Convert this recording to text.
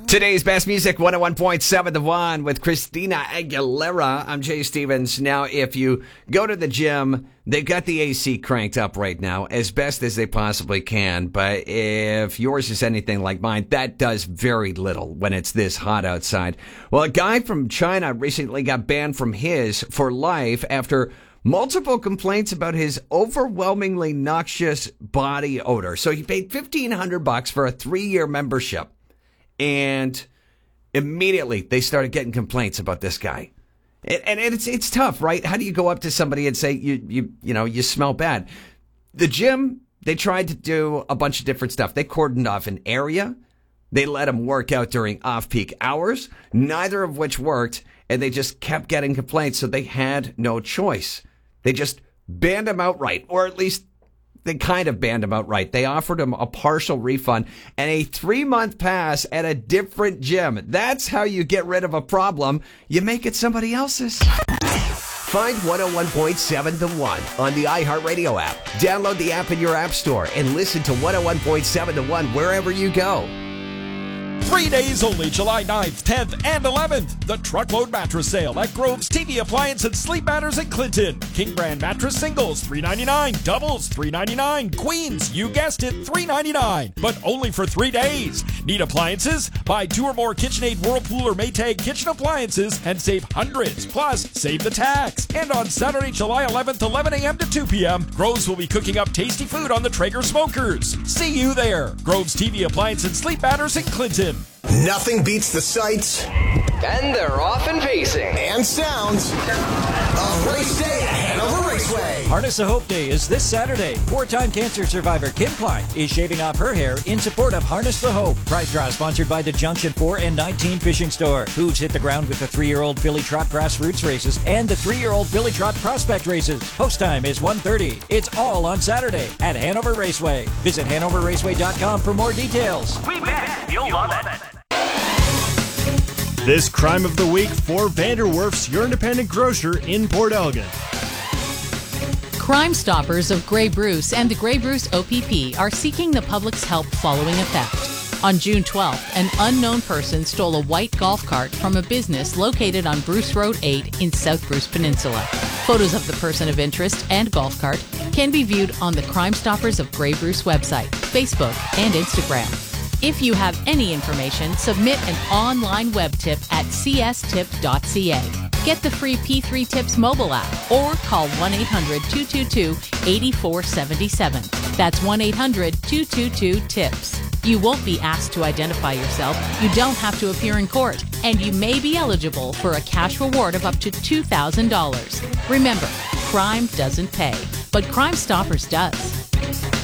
Today's best music, 101.7 The One with Christina Aguilera. I'm Jay Stevens. Now, if you go to the gym, they've got the AC cranked up right now as best as they possibly can. But if yours is anything like mine, that does very little when it's this hot outside. Well, a guy from China recently got banned from his for life after multiple complaints about his overwhelmingly noxious body odor. So he paid $1,500 for a 3-year membership. And immediately they started getting complaints about this guy. And it's tough, right? How do you go up to somebody and say, you smell bad? The gym, they tried to do a bunch of different stuff. They cordoned off an area. They let him work out during off-peak hours, neither of which worked. And they just kept getting complaints, so they had no choice. They just banned him outright, or at least they kind of banned him outright. They offered him a partial refund and a 3-month pass at a different gym. That's how you get rid of a problem. You make it somebody else's. Find 101.7 The One on the iHeartRadio app. Download the app in your app store and listen to 101.7 The One wherever you go. 3 days only, July 9th, 10th, and 11th. The Truckload Mattress Sale at Grove's TV Appliance and Sleep Matters in Clinton. King Brand Mattress Singles, $3.99. Doubles, $3.99. Queens, you guessed it, $3.99. But only for 3 days. Need appliances? Buy 2 or more KitchenAid, Whirlpool, or Maytag kitchen appliances and save hundreds. Plus, save the tax. And on Saturday, July 11th, 11 a.m. to 2 p.m., Grove's will be cooking up tasty food on the Traeger smokers. See you there. Grove's TV Appliance and Sleep Matters in Clinton. Nothing beats the sights and they're often pacing and sounds of race day at Hanover Raceway. Harness of Hope Day is this Saturday. 4-time cancer survivor Kim Klein is shaving off her hair in support of Harness the Hope. Prize draw sponsored by the Junction 4 and 19 Fishing Store. Who's hit the ground with the 3-year-old Billy Trot Grassroots races and the 3-year-old Billy Trot Prospect races. Post time is 1:30. It's all on Saturday at Hanover Raceway. Visit HanoverRaceway.com for more details. We bet you'll love it. This crime of the week for Vanderwerf's, your independent grocer in Port Elgin. Crime Stoppers of Grey Bruce and the Grey Bruce OPP are seeking the public's help following a theft. On June 12th, an unknown person stole a white golf cart from a business located on Bruce Road 8 in South Bruce Peninsula. Photos of the person of interest and golf cart can be viewed on the Crime Stoppers of Grey Bruce website, Facebook, and Instagram. If you have any information, submit an online web tip at cstip.ca. Get the free P3 Tips mobile app or call 1-800-222-8477. That's 1-800-222-TIPS. You won't be asked to identify yourself, you don't have to appear in court, and you may be eligible for a cash reward of up to $2,000. Remember, crime doesn't pay, but Crime Stoppers does.